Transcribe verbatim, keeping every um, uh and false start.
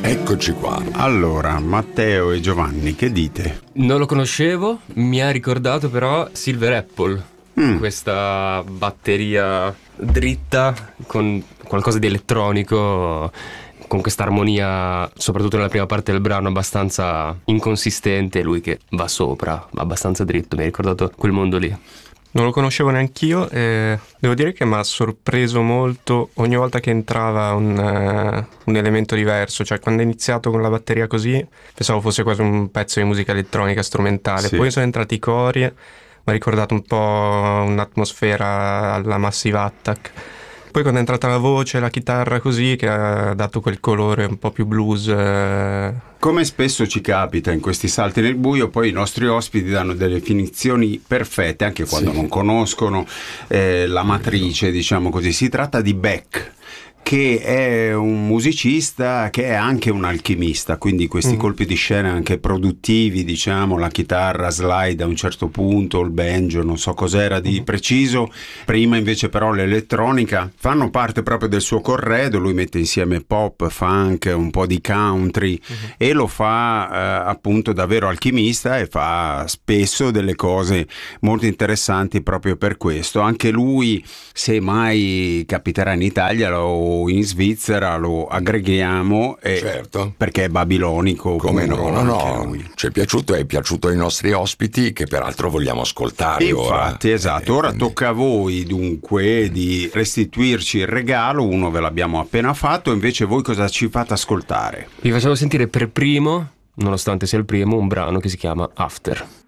Eccoci qua. Allora, Matteo e Giovanni, che dite? Non lo conoscevo, mi ha ricordato però Silver Apple, Mm. questa batteria dritta con qualcosa di elettronico, con questa armonia, soprattutto nella prima parte del brano, abbastanza inconsistente, lui che va sopra, abbastanza dritto, mi ha ricordato quel mondo lì. Non lo conoscevo neanch'io e devo dire che mi ha sorpreso molto ogni volta che entrava un, uh, un elemento diverso. Cioè, quando è iniziato con la batteria così pensavo fosse quasi un pezzo di musica elettronica strumentale. Sì. Poi sono entrati i cori, mi ha ricordato un po' un'atmosfera alla Massive Attack. Poi quando è entrata la voce, la chitarra così, che ha dato quel colore un po' più blues. eh. Come spesso ci capita in questi salti nel buio, poi i nostri ospiti danno delle definizioni perfette, anche quando Sì. non conoscono eh, la matrice, diciamo così. Si tratta di Beck, che è un musicista che è anche un alchimista, quindi questi Mm. colpi di scena anche produttivi, diciamo, la chitarra slide a un certo punto, il banjo, non so cos'era di preciso, prima invece però l'elettronica, fanno parte proprio del suo corredo. Lui mette insieme pop, funk, un po' di country e lo fa eh, appunto davvero alchimista, e fa spesso delle cose molto interessanti proprio per questo. Anche lui, se mai capiterà in Italia o in Svizzera, lo aggreghiamo, eh, Certo. perché è babilonico. Come no, puro no, anche no, lui. ci è piaciuto, è piaciuto ai nostri ospiti, che peraltro vogliamo ascoltare Infatti, ora. esatto, Eh, ora quindi- tocca a voi dunque di restituirci il regalo. Uno ve l'abbiamo appena fatto, invece voi cosa ci fate ascoltare? Vi facciamo sentire per primo, nonostante sia il primo, un brano che si chiama After.